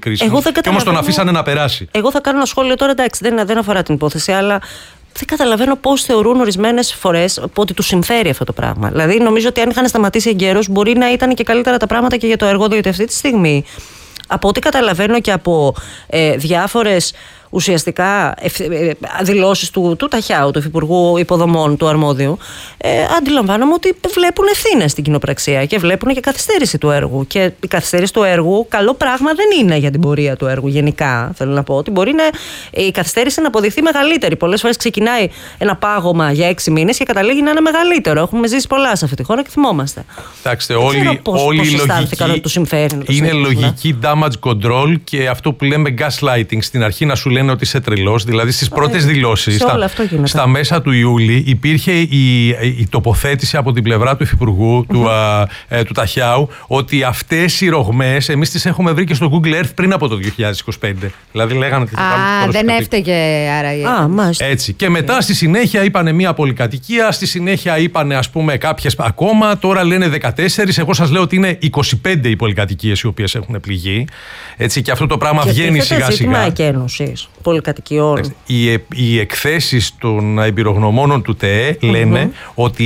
κρίσιμο. Και όμως τον αφήσανε να περάσει. Εγώ θα κάνω ένα σχόλιο τώρα, εντάξει, δεν αφορά την υπόθεση, αλλά δεν καταλαβαίνω πώς θεωρούν ορισμένες φορές ότι τους συμφέρει αυτό το πράγμα. Δηλαδή, νομίζω ότι αν είχαν σταματήσει εγκαίρως, μπορεί να ήταν και καλύτερα τα πράγματα και για το έργο, διότι αυτή τη στιγμή, από ό,τι καταλαβαίνω και από διάφορες ουσιαστικά δηλώσεις του Ταχιάου, του Υφυπουργού Υποδομών, του αρμόδιου, αντιλαμβάνομαι ότι βλέπουν ευθύνες στην κοινοπραξία και βλέπουν και καθυστέρηση του έργου. Και η καθυστέρηση του έργου καλό πράγμα δεν είναι για την πορεία του έργου. Γενικά, θέλω να πω ότι μπορεί η καθυστέρηση να αποδειχθεί μεγαλύτερη. Πολλές φορές ξεκινάει ένα πάγωμα για 6 μήνες και καταλήγει να είναι μεγαλύτερο. Έχουμε ζήσει πολλά σε αυτή τη χώρα και θυμόμαστε. Κοιτάξτε, όλοι οι λογικοί είναι λογική damage control και αυτό που λέμε gaslighting. Στην αρχή να σου λένε ότι είσαι τρελός, δηλαδή στις πρώτες δηλώσεις, στα μέσα του Ιούλη, υπήρχε η τοποθέτηση από την πλευρά του Υφυπουργού, του Ταχιάου, ότι αυτές οι ρογμές εμείς τις έχουμε βρει και στο Google Earth πριν από το 2025. Δηλαδή λέγανε ότι δεν έφταιγε άρα. Έτσι. Και μετά στη συνέχεια είπανε μία πολυκατοικία, στη συνέχεια είπανε ας πούμε κάποιες ακόμα, τώρα λένε 14. Εγώ σας λέω ότι είναι 25 οι πολυκατοικίες οι οποίες έχουν πληγεί. Έτσι, και αυτό το πράγμα βγαίνει σιγά σιγά. Πολυκατοικιών. Οι εκθέσεις των εμπειρογνωμόνων του ΤΕΕ λένε ότι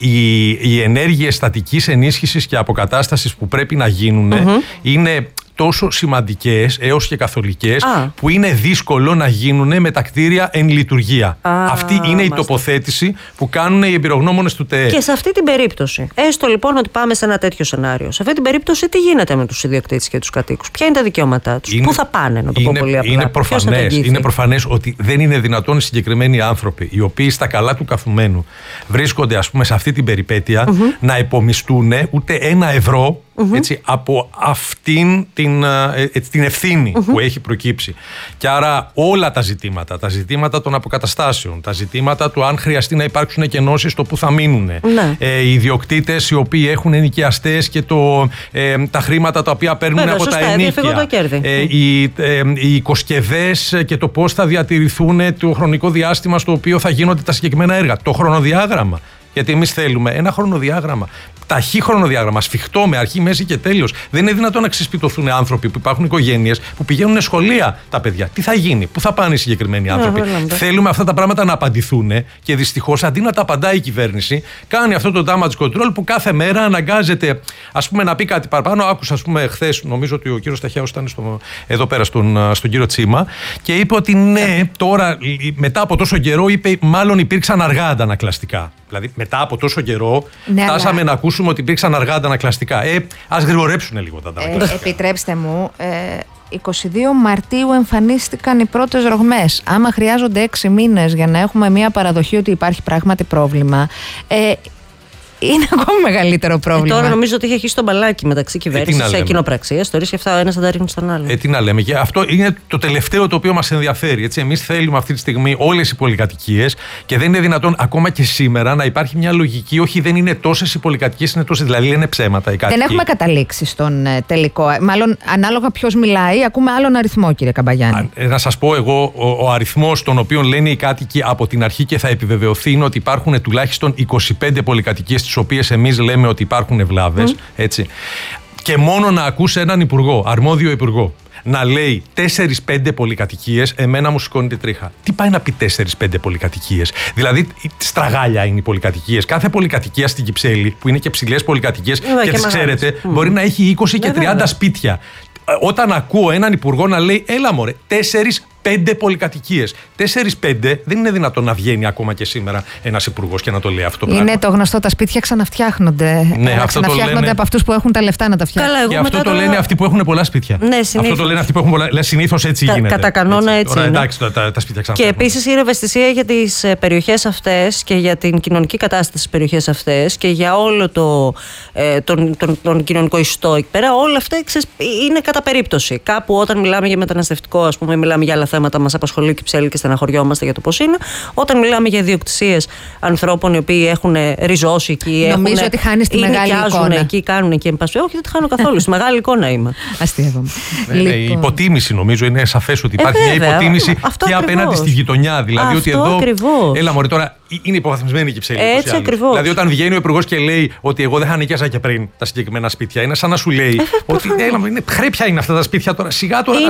οι ενέργειες στατικής ενίσχυσης και αποκατάστασης που πρέπει να γίνουν είναι τόσο σημαντικές έως και καθολικές που είναι δύσκολο να γίνουν με τα κτίρια εν λειτουργία. Αυτή είναι η τοποθέτηση που κάνουν οι εμπειρογνώμονες του ΤΕΕ. Και σε αυτή την περίπτωση, έστω λοιπόν ότι πάμε σε ένα τέτοιο σενάριο, σε αυτή την περίπτωση τι γίνεται με τους ιδιοκτήτες και τους κατοίκους, ποια είναι τα δικαιώματά τους, πού θα πάνε, να το πω πολύ απλά. Είναι προφανές ότι δεν είναι δυνατόν οι συγκεκριμένοι άνθρωποι, οι οποίοι στα καλά του καθουμένου βρίσκονται ας πούμε σε αυτή την περιπέτεια, να επομιστούν ούτε €1 έτσι, από αυτήν την ευθύνη που έχει προκύψει. Και άρα όλα τα ζητήματα των αποκαταστάσεων, τα ζητήματα του αν χρειαστεί να υπάρξουν εκενώσεις στο που θα μείνουν, οι ιδιοκτήτες οι οποίοι έχουν ενοικιαστές και τα χρήματα τα οποία παίρνουν από τα ενοίκια, οι οικοσκευές και το πώς θα διατηρηθούν το χρονικό διάστημα στο οποίο θα γίνονται τα συγκεκριμένα έργα, το χρονοδιάγραμμα. Γιατί εμείς θέλουμε ένα χρονοδιάγραμμα, ταχύ χρονοδιάγραμμα, σφιχτό με αρχή, μέση και τέλος. Δεν είναι δυνατόν να ξεσπιτωθούν άνθρωποι που υπάρχουν οικογένειες που πηγαίνουν σχολεία τα παιδιά. Τι θα γίνει, πού θα πάνε οι συγκεκριμένοι άνθρωποι. Θέλουμε αυτά τα πράγματα να απαντηθούν και δυστυχώς αντί να τα απαντάει η κυβέρνηση, κάνει αυτό το damage control που κάθε μέρα αναγκάζεται ας πούμε, να πει κάτι παραπάνω. Άκουσα ας πούμε χθες, νομίζω ότι ο κύριος Ταχιάος ήταν εδώ πέρα στον κύριο Τσίμα και είπε ότι ναι, τώρα μετά από τόσο καιρό, είπε, μάλλον υπήρξαν αργά αντανακλαστικά. Δηλαδή, μετά από τόσο καιρό, φτάσαμε να ακούσουμε ότι υπήρξαν αργά αντανακλαστικά. Ας γρηγορέψουν λίγο τα αντανακλαστικά. Επιτρέψτε μου, 22 Μαρτίου εμφανίστηκαν οι πρώτες ρογμές. Άμα χρειάζονται 6 μήνες για να έχουμε μια παραδοχή ότι υπάρχει πράγματι πρόβλημα, είναι ακόμη μεγαλύτερο πρόβλημα. Τώρα νομίζω ότι έχει αρχίσει το μπαλάκι μεταξύ κυβέρνησης και κοινοπραξίας. Το ρίσκει αυτά ο ένας να τα ρίχνει στον άλλο. Τι να λέμε. Και αυτό είναι το τελευταίο το οποίο μας ενδιαφέρει. Εμείς θέλουμε αυτή τη στιγμή όλες οι πολυκατοικίες και δεν είναι δυνατόν ακόμα και σήμερα να υπάρχει μια λογική. Όχι, δεν είναι τόσες οι πολυκατοικίες, είναι τόσες. Δηλαδή λένε ψέματα οι κάτοικοι. Δεν έχουμε καταλήξει στον τελικό. Μάλλον ανάλογα ποιος μιλάει, ακούμε άλλον αριθμό, κύριε Καμπαγιάννη. Να σας πω εγώ, ο αριθμός τον οποίο λένε οι κάτοικοι από την αρχή και θα επιβεβαιωθεί είναι ότι υπάρχουν τουλάχιστον 25 πολυκατοικίες, τις οποίες εμείς λέμε ότι υπάρχουν ευλάβες, έτσι. Και μόνο να ακούσει έναν υπουργό, αρμόδιο υπουργό, να λέει 4-5 πολυκατοικίες, εμένα μου σηκώνει τη τρίχα. Τι πάει να πει 4-5 πολυκατοικίες? Δηλαδή, στραγάλια είναι οι πολυκατοικίες. Κάθε πολυκατοικία στην Κυψέλη, που είναι και ψηλές πολυκατοικίες και τις ξέρετε, μπορεί να έχει 20 και 30 σπίτια. Όταν ακούω έναν υπουργό να λέει, έλα μωρέ, 4-5 πολυκατοικίες. 4-5 δεν είναι δυνατόν να βγαίνει ακόμα και σήμερα ένας υπουργός και να το λέει αυτό το πράγμα. Είναι το γνωστό, τα σπίτια ξαναφτιάχνονται. Ναι, αυτό το λένε από αυτούς που έχουν τα λεφτά να τα φτιάχνουν. Και αυτό το λένε αυτοί που έχουν πολλά σπίτια. Ναι, συνήθως. Αυτό το λένε αυτοί που έχουν πολλά. Συνήθως έτσι γίνεται. Κατά κανόνα έτσι. Ωραία, εντάξει, τα σπίτια ξαναφτιάχνονται. Και επίσης η ευαισθησία για τις περιοχές αυτές και για την κοινωνική κατάσταση στις περιοχές αυτές και για όλο τον κοινωνικό ιστό εκεί πέρα, όλα αυτά είναι κατά περίπτωση. Κάπου όταν μιλάμε για μεταναστευτικό, ας πούμε, μιλάμε για θέματα μας απασχολεί Κυψέλη και στεναχωριόμαστε για το πώς είναι. Όταν μιλάμε για ιδιοκτησίες ανθρώπων οι οποίοι έχουν ριζώσει εκεί, νομίζω ότι χάνεις τη μεγάλη εικόνα. Εκεί, κάνουν εκεί, όχι, δεν τη χάνω καθόλου. Στη μεγάλη εικόνα είμαι. Αστείευομαι. Η υποτίμηση, νομίζω, είναι σαφές ότι υπάρχει μια υποτίμηση και απέναντι στη γειτονιά. Δηλαδή ότι εδώ. Έλα, μωρέ, τώρα είναι υποβαθμισμένη η Κυψέλη. Έτσι ακριβώς. Δηλαδή, όταν βγαίνει ο υπουργός και λέει ότι εγώ δεν θα νοικιάσα και πριν τα συγκεκριμένα σπίτια, είναι σαν να σου λέει ότι. Έλα, χρέπια είναι αυτά τα σπίτια τώρα. Σιγά τώρα.